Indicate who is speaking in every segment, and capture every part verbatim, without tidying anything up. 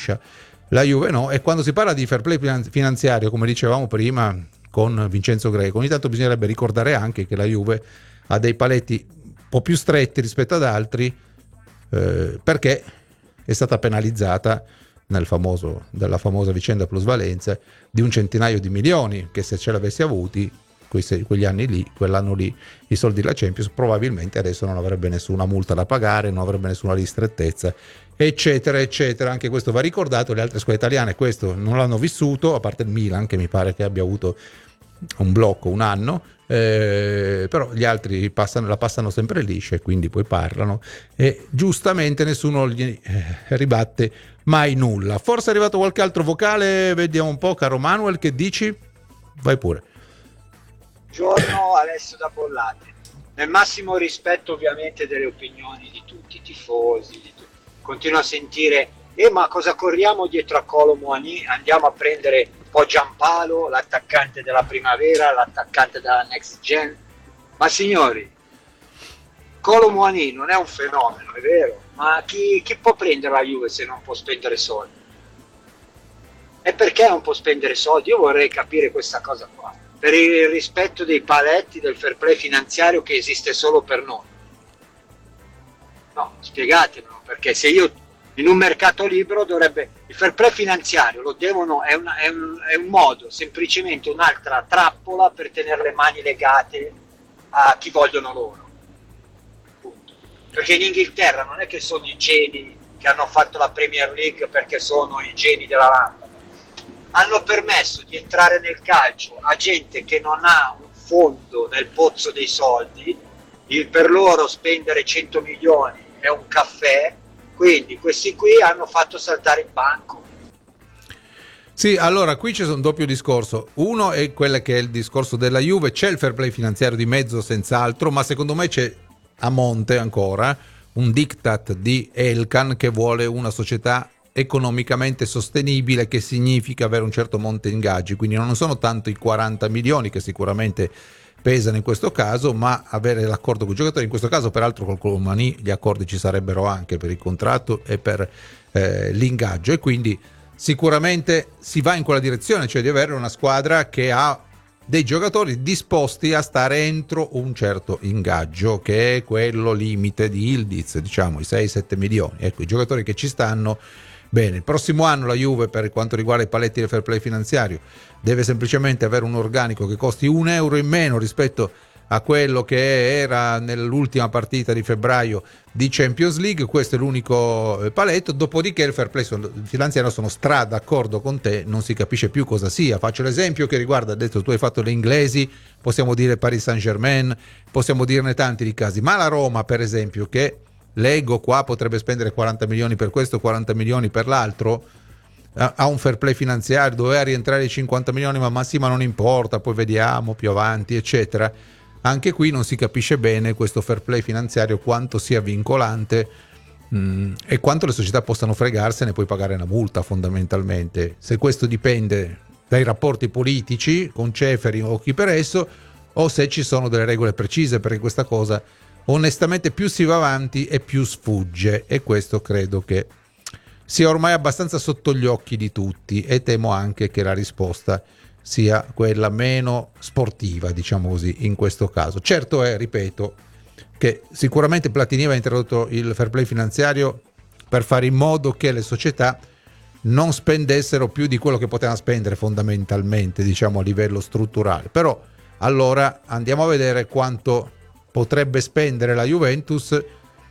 Speaker 1: Brescia, la Juve no. E quando si parla di fair play finanziario, come dicevamo prima con Vincenzo Greco, ogni tanto bisognerebbe ricordare anche che la Juve ha dei paletti un po' più stretti rispetto ad altri, eh, perché è stata penalizzata nel famoso, della famosa vicenda plusvalenza di un centinaio di milioni, che se ce l'avessi avuti quei, quegli anni lì, quell'anno lì, i soldi della Champions, probabilmente adesso non avrebbe nessuna multa da pagare, non avrebbe nessuna ristrettezza, eccetera eccetera. Anche questo va ricordato. Le altre squadre italiane questo non l'hanno vissuto, a parte il Milan, che mi pare che abbia avuto un blocco un anno, eh, però gli altri passano, la passano sempre liscia, e quindi poi parlano e giustamente nessuno gli eh, ribatte mai nulla. Forse è arrivato qualche altro vocale, vediamo un po', caro Manuel, che dici? Vai pure.
Speaker 2: Buongiorno, Alessio da Bollate. Nel massimo rispetto ovviamente delle opinioni di tutti i tifosi, di tutti. Continuo a sentire eh ma cosa corriamo dietro a Kolo Muani, andiamo a prendere poi Giampalo, l'attaccante della primavera, l'attaccante della next gen. Ma signori, Kolo Muani non è un fenomeno, è vero, ma chi, chi può prendere la Juve se non può spendere soldi? E perché non può spendere soldi? Io vorrei capire questa cosa qua, per il rispetto dei paletti del fair play finanziario che esiste solo per noi. No, spiegatemelo, perché se io in un mercato libero dovrebbe, il fair play finanziario lo devono, è, una, è, un, è un modo, semplicemente un'altra trappola per tenere le mani legate a chi vogliono loro. Punto. Perché in Inghilterra non è che sono i geni che hanno fatto la Premier League perché sono i geni della lampada. Hanno permesso di entrare nel calcio a gente che non ha un fondo nel pozzo dei soldi, il, per loro spendere cento milioni è un caffè, quindi questi qui hanno fatto saltare il banco.
Speaker 1: Sì, allora qui c'è un doppio discorso. Uno è quello che è il discorso della Juve, c'è il fair play finanziario di mezzo senz'altro, ma secondo me c'è a monte ancora un diktat di Elkann che vuole una società economicamente sostenibile, che significa avere un certo monte ingaggi, quindi non sono tanto i quaranta milioni che sicuramente pesano in questo caso, ma avere l'accordo con i giocatori. In questo caso peraltro col Colomani gli accordi ci sarebbero anche per il contratto e per eh, l'ingaggio, e quindi sicuramente si va in quella direzione, cioè di avere una squadra che ha dei giocatori disposti a stare entro un certo ingaggio, che è quello limite di Yildiz, diciamo i sei sette milioni. Ecco, i giocatori che ci stanno bene. Il prossimo anno la Juve, per quanto riguarda i paletti del fair play finanziario, deve semplicemente avere un organico che costi un euro in meno rispetto a quello che era nell'ultima partita di febbraio di Champions League. Questo è l'unico paletto. Dopodiché il fair play finanziario, sono stra d'accordo con te, non si capisce più cosa sia. Faccio l'esempio che riguarda, detto tu hai fatto le inglesi, possiamo dire Paris Saint-Germain, possiamo dirne tanti di casi, ma la Roma per esempio, che leggo qua potrebbe spendere quaranta milioni per questo, quaranta milioni per l'altro, ha un fair play finanziario, doveva rientrare i cinquanta milioni, ma, ma sì, ma non importa, poi vediamo più avanti, eccetera. Anche qui non si capisce bene questo fair play finanziario, quanto sia vincolante mh, e quanto le società possano fregarsene e poi pagare una multa, fondamentalmente. Se questo dipende dai rapporti politici con Ceferin o chi per esso, o se ci sono delle regole precise, perché questa cosa onestamente più si va avanti e più sfugge, e questo credo che sia ormai abbastanza sotto gli occhi di tutti, e temo anche che la risposta sia quella meno sportiva, diciamo così, in questo caso. Certo è, ripeto, che sicuramente Platini aveva introdotto il fair play finanziario per fare in modo che le società non spendessero più di quello che potevano spendere fondamentalmente, diciamo a livello strutturale. Però allora andiamo a vedere quanto potrebbe spendere la Juventus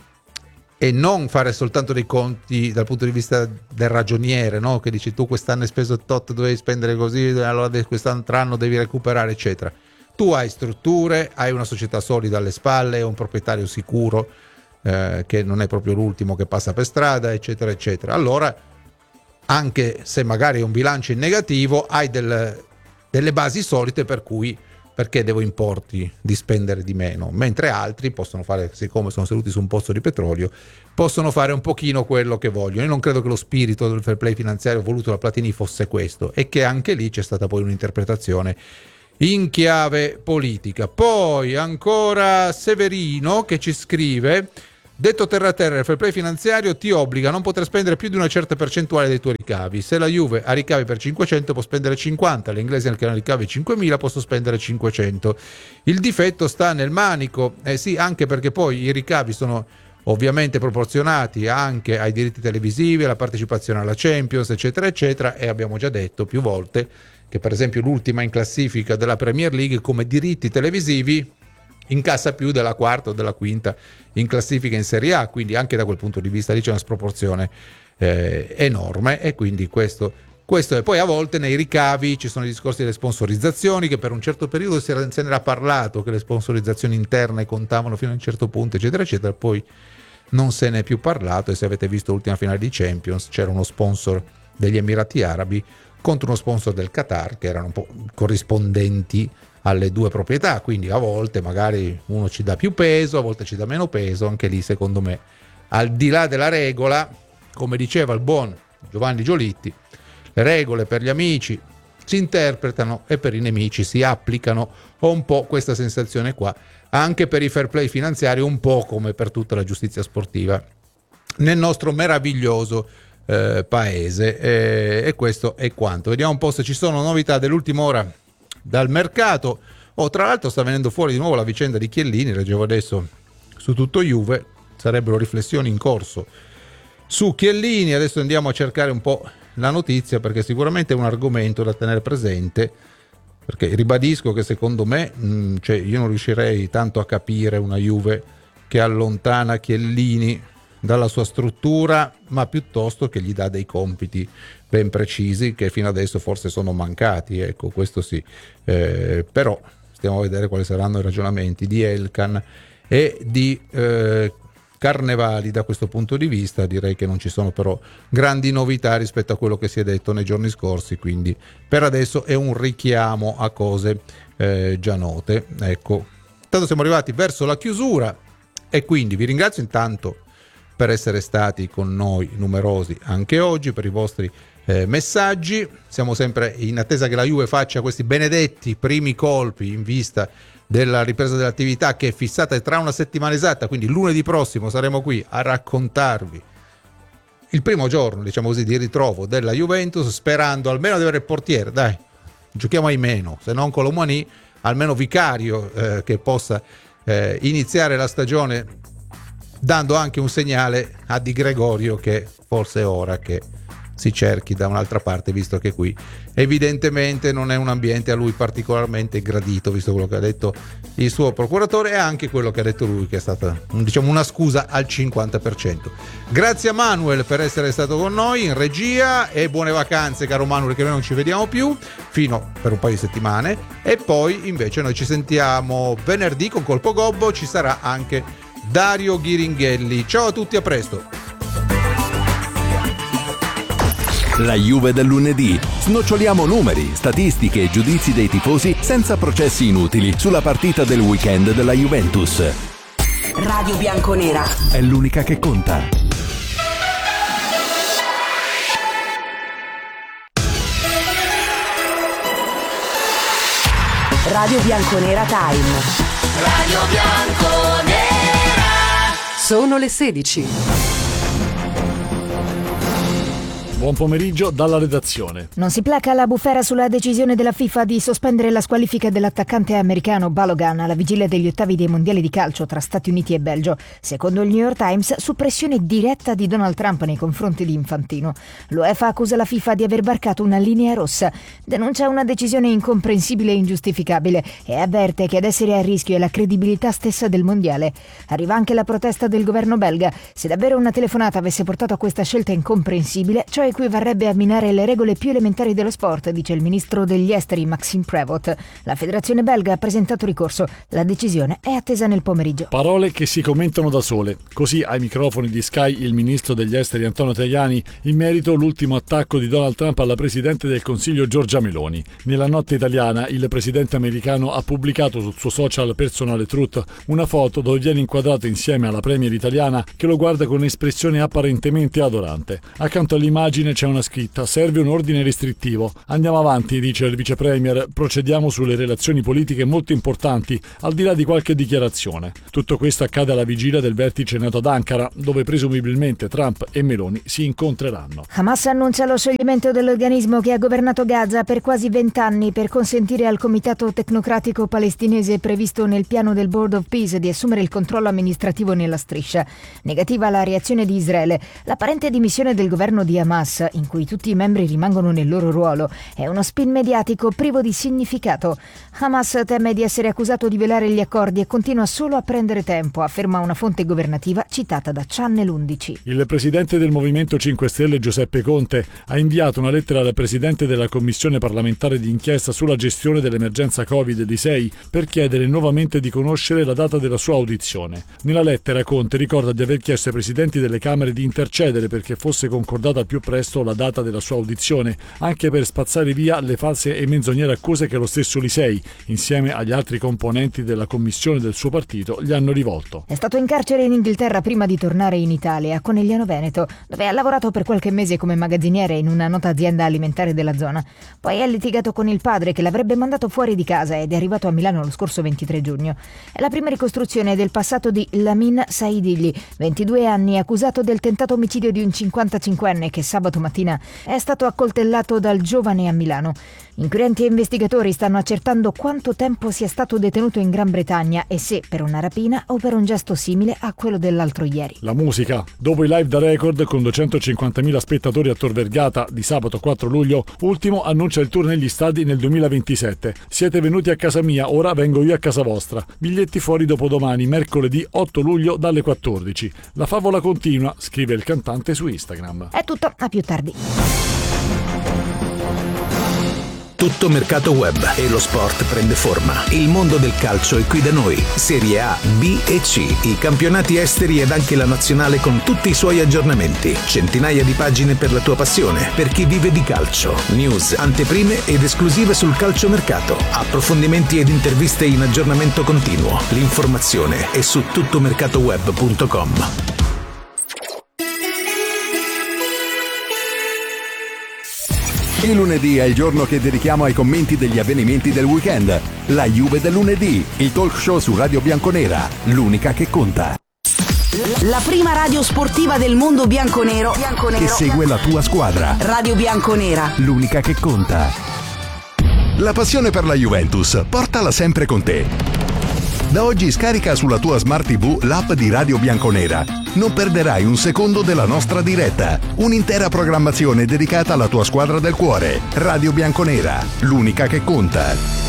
Speaker 1: e non fare soltanto dei conti dal punto di vista del ragioniere, no? Che dici tu quest'anno hai speso tot, dovevi spendere così, allora quest'altro anno devi recuperare, eccetera. Tu hai strutture, hai una società solida alle spalle, un proprietario sicuro eh, che non è proprio l'ultimo che passa per strada, eccetera eccetera. Allora, anche se magari è un bilancio in negativo, hai del, delle basi solide per cui perché devo importi di spendere di meno, mentre altri possono fare, siccome sono seduti su un pozzo di petrolio, possono fare un pochino quello che vogliono. Io non credo che lo spirito del fair play finanziario voluto da Platini fosse questo, e che anche lì c'è stata poi un'interpretazione in chiave politica. Poi ancora Severino che ci scrive: Detto terra a terra, il fair play finanziario ti obbliga a non poter spendere più di una certa percentuale dei tuoi ricavi. Se la Juve ha ricavi per cinquecento può spendere cinquanta, le inglesi che hanno ricavi cinquemila possono spendere cinquecento. Il difetto sta nel manico, eh sì, anche perché poi i ricavi sono ovviamente proporzionati anche ai diritti televisivi, alla partecipazione alla Champions, eccetera, eccetera, e abbiamo già detto più volte che per esempio l'ultima in classifica della Premier League come diritti televisivi incassa più della quarta o della quinta in classifica in Serie A, quindi anche da quel punto di vista lì c'è una sproporzione eh, enorme, e quindi questo, questo è. Poi a volte nei ricavi ci sono i discorsi delle sponsorizzazioni, che per un certo periodo si era, se ne era parlato che le sponsorizzazioni interne contavano fino a un certo punto, eccetera eccetera, poi non se ne è più parlato, e se avete visto l'ultima finale di Champions c'era uno sponsor degli Emirati Arabi contro uno sponsor del Qatar, che erano un po' corrispondenti alle due proprietà, quindi a volte magari uno ci dà più peso, a volte ci dà meno peso. Anche lì secondo me, al di là della regola, come diceva il buon Giovanni Giolitti, le regole per gli amici si interpretano e per i nemici si applicano. Ho un po' questa sensazione qua anche per i fair play finanziari, un po' come per tutta la giustizia sportiva nel nostro meraviglioso eh, paese, eh, e questo è quanto. Vediamo un po' se ci sono novità dell'ultima ora dal mercato. Oh, tra l'altro sta venendo fuori di nuovo la vicenda di Chiellini, leggevo adesso su Tutto Juve, sarebbero riflessioni in corso su Chiellini. Adesso andiamo a cercare un po' la notizia, perché sicuramente è un argomento da tenere presente, perché ribadisco che secondo me mh, cioè io non riuscirei tanto a capire una Juve che allontana Chiellini dalla sua struttura, ma piuttosto che gli dà dei compiti ben precisi che fino adesso forse sono mancati, ecco, questo sì. Eh, però stiamo a vedere quali saranno i ragionamenti di Elkann e di eh, Carnevali da questo punto di vista. Direi che non ci sono però grandi novità rispetto a quello che si è detto nei giorni scorsi, quindi per adesso è un richiamo a cose eh, già note. Ecco, tanto siamo arrivati verso la chiusura, e quindi vi ringrazio intanto per essere stati con noi numerosi anche oggi, per i vostri eh, messaggi. Siamo sempre in attesa che la Juve faccia questi benedetti primi colpi in vista della ripresa dell'attività, che è fissata tra una settimana esatta, quindi lunedì prossimo saremo qui a raccontarvi il primo giorno, diciamo così, di ritrovo della Juventus, sperando almeno di avere il portiere, dai, giochiamo ai meno, se non Colomani, almeno Vicario, eh, che possa eh, iniziare la stagione dando anche un segnale a Di Gregorio che forse è ora che si cerchi da un'altra parte, visto che qui evidentemente non è un ambiente a lui particolarmente gradito, visto quello che ha detto il suo procuratore e anche quello che ha detto lui, che è stata, diciamo, una scusa al cinquanta per cento. Grazie a Manuel per essere stato con noi in regia, e buone vacanze, caro Manuel, che noi non ci vediamo più fino per un paio di settimane, e poi invece noi ci sentiamo venerdì con Colpo Gobbo. Ci sarà anche Dario Ghiringhelli. Ciao a tutti, a presto.
Speaker 3: La Juve del lunedì. Snoccioliamo numeri, statistiche e giudizi dei tifosi senza processi inutili sulla partita del weekend della Juventus.
Speaker 4: Radio Bianconera
Speaker 3: è l'unica che conta.
Speaker 4: Radio Bianconera Time.
Speaker 5: Radio Bianconera.
Speaker 4: Sono le sedici.
Speaker 6: Buon pomeriggio dalla redazione.
Speaker 7: Non si placa la bufera sulla decisione della FIFA di sospendere la squalifica dell'attaccante americano Balogun alla vigilia degli ottavi dei mondiali di calcio tra Stati Uniti e Belgio. Secondo il New York Times, su pressione diretta di Donald Trump nei confronti di Infantino. L'UEFA accusa la FIFA di aver varcato una linea rossa, denuncia una decisione incomprensibile e ingiustificabile e avverte che ad essere a rischio è la credibilità stessa del mondiale. Arriva anche la protesta del governo belga. Se davvero una telefonata avesse portato a questa scelta incomprensibile, ciò equivarrebbe a minare le regole più elementari dello sport, dice il ministro degli esteri Maxime Prévost. La federazione belga ha presentato ricorso. La decisione è attesa nel pomeriggio.
Speaker 6: Parole che si commentano da sole. Così ai microfoni di Sky il ministro degli esteri Antonio Tajani in merito all'ultimo attacco di Donald Trump alla presidente del Consiglio Giorgia Meloni. Nella notte italiana il presidente americano ha pubblicato sul suo social personale Truth una foto dove viene inquadrato insieme alla premier italiana che lo guarda con espressione apparentemente adorante. Accanto all'immagine pagine c'è una scritta: serve un ordine restrittivo. Andiamo avanti, dice il vice premier, procediamo sulle relazioni politiche molto importanti, al di là di qualche dichiarazione. Tutto questo accade alla vigilia del vertice nato ad Ankara, dove presumibilmente Trump e Meloni si incontreranno.
Speaker 7: Hamas annuncia lo scioglimento dell'organismo che ha governato Gaza per quasi vent'anni per consentire al comitato tecnocratico palestinese previsto nel piano del Board of Peace di assumere il controllo amministrativo nella striscia. Negativa la reazione di Israele. L'apparente dimissione del governo di Hamas, in cui tutti i membri rimangono nel loro ruolo, è uno spin mediatico privo di significato. Hamas teme di essere accusato di violare gli accordi e continua solo a prendere tempo, afferma una fonte governativa citata da Channel undici.
Speaker 6: Il presidente del Movimento cinque Stelle, Giuseppe Conte, ha inviato una lettera al presidente della Commissione parlamentare di inchiesta sulla gestione dell'emergenza Covid di sei per chiedere nuovamente di conoscere la data della sua audizione. Nella lettera Conte ricorda di aver chiesto ai presidenti delle Camere di intercedere perché fosse concordata al più presto la data della sua audizione, anche per spazzare via le false e menzognere accuse che lo stesso Lisei, insieme agli altri componenti della commissione del suo partito, gli hanno rivolto.
Speaker 7: È stato in carcere in Inghilterra prima di tornare in Italia, a Conegliano Veneto, dove ha lavorato per qualche mese come magazziniere in una nota azienda alimentare della zona. Poi ha litigato con il padre che l'avrebbe mandato fuori di casa ed è arrivato a Milano lo scorso ventitré giugno. È la prima ricostruzione del passato di Lamin Saidigli, ventidue anni, accusato del tentato omicidio di un cinquantacinquenne che sabato mattina è stato accoltellato dal giovane a Milano. Inquirenti e investigatori stanno accertando quanto tempo sia stato detenuto in Gran Bretagna e se per una rapina o per un gesto simile a quello dell'altro ieri.
Speaker 6: La musica. Dopo i live da record con duecentocinquantamila spettatori a Tor Vergata di sabato quattro luglio, Ultimo annuncia il tour negli stadi nel duemilaventisette. Siete venuti a casa mia, ora vengo io a casa vostra. Biglietti fuori dopodomani, mercoledì otto luglio dalle quattordici. La favola continua, scrive il cantante su Instagram.
Speaker 7: È tutto, a più tardi.
Speaker 8: Tutto mercato web e lo sport prende forma. Il mondo del calcio è qui da noi. Serie A, B e C, i campionati esteri ed anche la nazionale con tutti i suoi aggiornamenti. Centinaia di pagine per la tua passione, per chi vive di calcio. News, anteprime ed esclusive sul calciomercato. Approfondimenti ed interviste in aggiornamento continuo. L'informazione è su tuttomercatoweb punto com.
Speaker 3: Il lunedì è il giorno che dedichiamo ai commenti degli avvenimenti del weekend. La Juve del lunedì, il talk show su Radio Bianconera, l'unica che conta.
Speaker 4: La prima radio sportiva del mondo bianconero, bianconero
Speaker 3: che segue la tua squadra.
Speaker 4: Radio Bianconera,
Speaker 3: l'unica che conta. La passione per la Juventus, portala sempre con te. Da oggi scarica sulla tua Smart tivù l'app di Radio Bianconera. Non perderai un secondo della nostra diretta. Un'intera programmazione dedicata alla tua squadra del cuore. Radio Bianconera, l'unica che conta.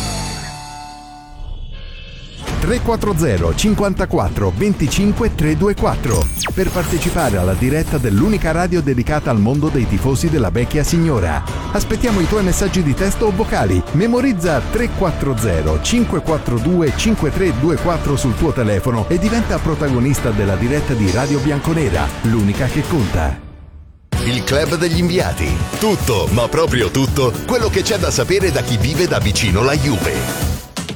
Speaker 3: tre quattro zero cinquantaquattro venticinque trecentoventiquattro per partecipare alla diretta dell'unica radio dedicata al mondo dei tifosi della vecchia signora. Aspettiamo i tuoi messaggi di testo o vocali. Memorizza tre quattro zero cinque quattro due cinque tre due quattro sul tuo telefono e diventa protagonista della diretta di Radio Bianconera, l'unica che conta.
Speaker 9: Il Club degli Inviati. Tutto, ma proprio tutto, quello che c'è da sapere da chi vive da vicino la Juve.